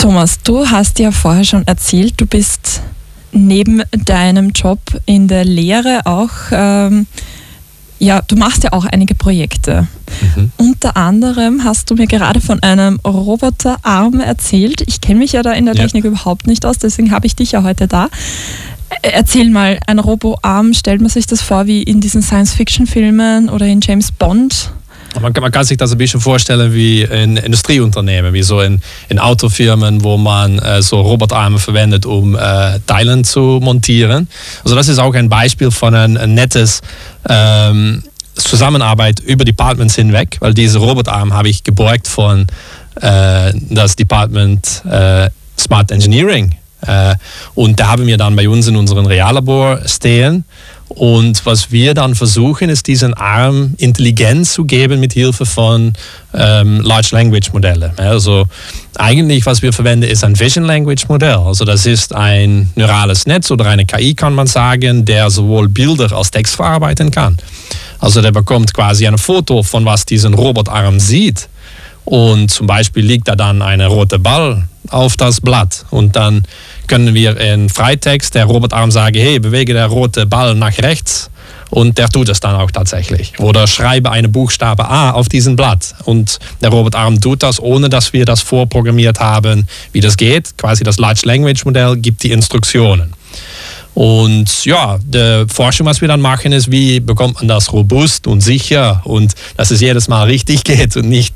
Thomas, du hast ja vorher schon erzählt, du bist neben deinem Job in der Lehre auch, du machst ja auch einige Projekte. Unter anderem hast du mir gerade von einem Roboterarm erzählt. Ich kenne mich ja da in der Technik überhaupt nicht aus, deswegen habe ich dich ja heute da. Erzähl mal, ein Roboarm, stellt man sich das vor wie in diesen Science-Fiction-Filmen oder in James Bond? Man kann sich das ein bisschen vorstellen wie in Industrieunternehmen, wie so in Autofirmen, wo man so Roboterarme verwendet, um Teilen zu montieren. Also das ist auch ein Beispiel von ein nettes Zusammenarbeit über Departments hinweg, weil diese Roboterarm habe ich geborgt von das Department Smart Engineering. Und da haben wir dann bei uns in unserem Reallabor stehen. Und was wir dann versuchen, ist diesen Arm Intelligenz zu geben mit Hilfe von Large Language Modellen. Also eigentlich, was wir verwenden, ist ein Vision Language Modell. Also das ist ein neurales Netz oder eine KI, kann man sagen, der sowohl Bilder als Text verarbeiten kann. Also der bekommt quasi ein Foto von was diesen Roboterarm sieht. Und zum Beispiel liegt da dann ein roter Ball auf das Blatt. Und dann können wir in Freitext der Roboterarm sagen, hey, bewege der rote Ball nach rechts. Und der tut es dann auch tatsächlich. Oder schreibe einen Buchstabe A auf diesen Blatt. Und der Roboterarm tut das, ohne dass wir das vorprogrammiert haben, wie das geht. Quasi das Large Language Modell gibt die Instruktionen. Und ja, die Forschung, was wir dann machen, ist, wie bekommt man das robust und sicher und dass es jedes Mal richtig geht und nicht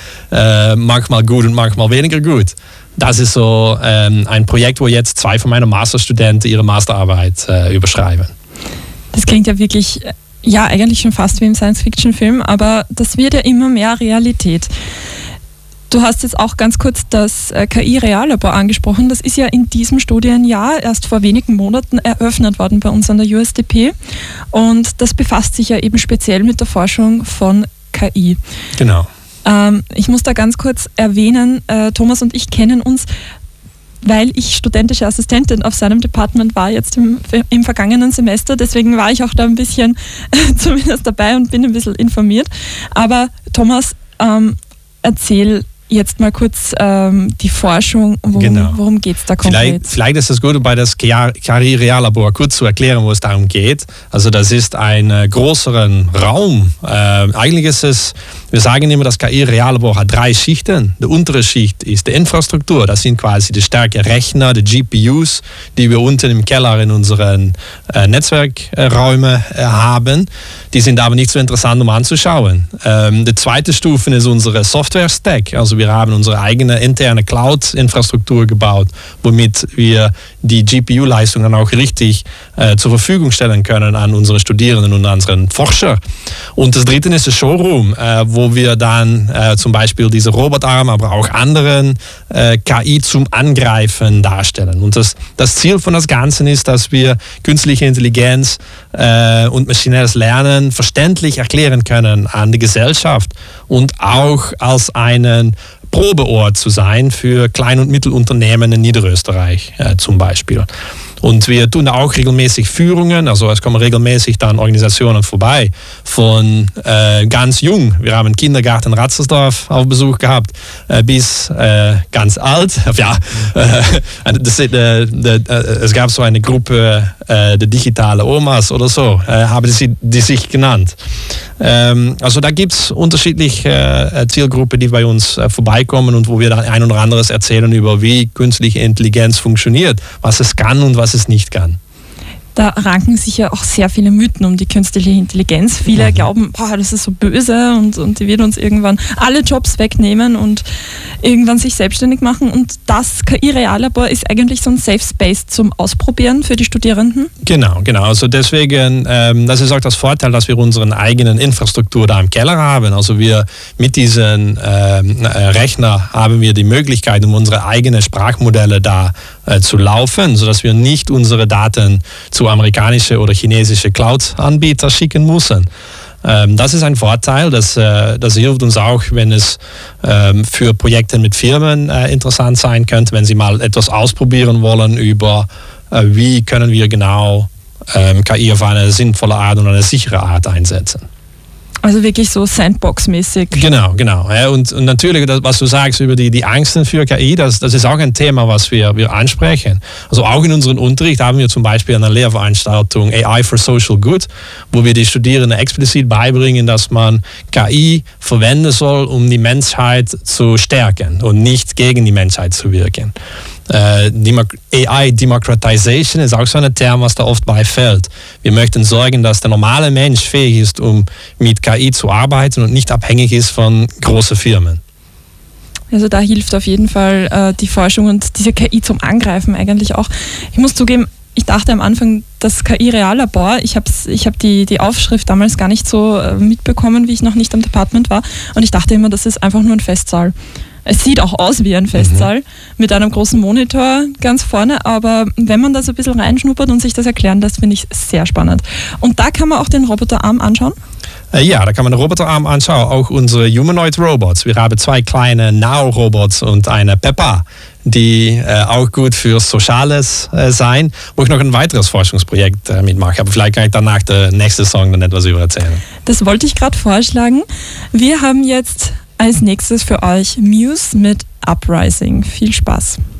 manchmal gut und manchmal weniger gut. Das ist so ein Projekt, wo jetzt 2 von meinen Masterstudenten ihre Masterarbeit überschreiben. Das klingt ja wirklich, eigentlich schon fast wie im Science-Fiction-Film, aber das wird ja immer mehr Realität. Du hast jetzt auch ganz kurz das KI-Reallabor angesprochen. Das ist ja in diesem Studienjahr erst vor wenigen Monaten eröffnet worden bei uns an der USDP. Und das befasst sich ja eben speziell mit der Forschung von KI. Genau. Ich muss da ganz kurz erwähnen, Thomas und ich kennen uns, weil ich studentische Assistentin auf seinem Department war, jetzt im vergangenen Semester. Deswegen war ich auch da ein bisschen zumindest dabei und bin ein bisschen informiert. Aber Thomas, erzähl jetzt mal kurz die Forschung, worum geht es da konkret? Vielleicht ist es gut, bei das KI-Reallabor kurz zu erklären, wo es darum geht. Also das ist ein größeren Raum. Eigentlich ist es, wir sagen immer, das KI-Reallabor hat 3 Schichten. Die untere Schicht ist die Infrastruktur. Das sind quasi die starken Rechner, die GPUs, die wir unten im Keller in unseren Netzwerkräumen haben. Die sind aber nicht so interessant, um anzuschauen. Die zweite Stufe ist unsere Software-Stack. Also wir haben unsere eigene interne Cloud-Infrastruktur gebaut, womit wir die GPU-Leistung dann auch richtig zur Verfügung stellen können an unsere Studierenden und unseren Forscher. Und das dritte ist der Showroom, wo wir dann zum Beispiel diese Roboterarm, aber auch anderen KI zum Angreifen darstellen. Und das Ziel von das Ganze ist, dass wir künstliche Intelligenz und maschinelles Lernen verständlich erklären können an die Gesellschaft und auch als einen Probeort zu sein für Klein- und Mittelunternehmen in Niederösterreich zum Beispiel. Und wir tun da auch regelmäßig Führungen, also es kommen regelmäßig dann Organisationen vorbei von ganz jung, wir haben Kindergarten Ratzersdorf auf Besuch gehabt, bis ganz alt. Ja, es gab so eine Gruppe, die digitale Omas oder so, haben die sich genannt. Also da gibt es unterschiedliche Zielgruppen, die bei uns vorbeikommen und wo wir dann ein oder anderes erzählen über, wie künstliche Intelligenz funktioniert, was es kann und was es nicht kann. Da ranken sich ja auch sehr viele Mythen um die künstliche Intelligenz. Viele glauben, das ist so böse und die wird uns irgendwann alle Jobs wegnehmen und irgendwann sich selbstständig machen. Und das KI-Reallabor ist eigentlich so ein Safe Space zum Ausprobieren für die Studierenden? Genau. Also deswegen, das ist auch das Vorteil, dass wir unsere eigenen Infrastruktur da im Keller haben. Also wir mit diesen Rechner haben wir die Möglichkeit, um unsere eigenen Sprachmodelle da zu laufen, sodass wir nicht unsere Daten zu amerikanische oder chinesische Cloud-Anbieter schicken müssen. Das ist ein Vorteil, das hilft uns auch, wenn es für Projekte mit Firmen interessant sein könnte, wenn sie mal etwas ausprobieren wollen über, wie können wir genau KI auf eine sinnvolle Art und eine sichere Art einsetzen. Also wirklich so Sandbox-mäßig. Genau. Ja, und natürlich, was du sagst über die Angsten für KI, das ist auch ein Thema, was wir ansprechen. Also auch in unserem Unterricht haben wir zum Beispiel eine Lehrveranstaltung AI for Social Good, wo wir die Studierenden explizit beibringen, dass man KI verwenden soll, um die Menschheit zu stärken und nicht gegen die Menschheit zu wirken. AI Democratization ist auch so ein Term, was da oft beifällt. Wir möchten sorgen, dass der normale Mensch fähig ist, um mit KI zu arbeiten und nicht abhängig ist von großen Firmen. Also da hilft auf jeden Fall die Forschung und diese KI zum Angreifen eigentlich auch. Ich muss zugeben, ich dachte am Anfang, das KI-Reallabor, ich hab die Aufschrift damals gar nicht so mitbekommen, wie ich noch nicht am Department war, und ich dachte immer, das ist einfach nur ein Festsaal. Es sieht auch aus wie ein Festsaal mit einem großen Monitor ganz vorne, aber wenn man da so ein bisschen reinschnuppert und sich das erklären lässt, finde ich sehr spannend. Und da kann man auch den Roboterarm anschauen? Ja, da kann man den Roboterarm anschauen, auch unsere Humanoid Robots. Wir haben 2 kleine Now-Robots und eine Peppa, die auch gut für Soziales sein, wo ich noch ein weiteres Forschungsprojekt mitmache. Aber vielleicht kann ich dann nach der nächsten Song dann etwas über erzählen. Das wollte ich gerade vorschlagen. Wir haben jetzt als nächstes für euch Muse mit Uprising. Viel Spaß.